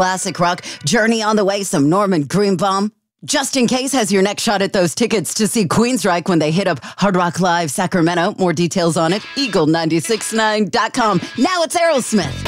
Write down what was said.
Classic rock, Journey on the Way, some Norman Greenbaum. Just in Case has your next shot at those tickets to see Queensryche when they hit up Hard Rock Live Sacramento. More details on it, eagle969.com. Now it's Aerosmith.